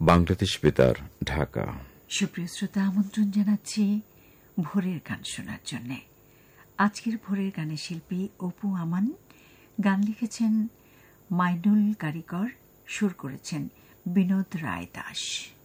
বাংলাদেশ বেতার, ঢাকা। সুপ্রিয় শ্রোতা, আমন্ত্রণ জানাচ্ছি ভোরের গান শোনার জন্য। আজকের ভোরের গানের শিল্পী অপু আমান, গান লিখেছেন মাইনুল কারিকর, সুর করেছেন বিনোদ রায় দাস।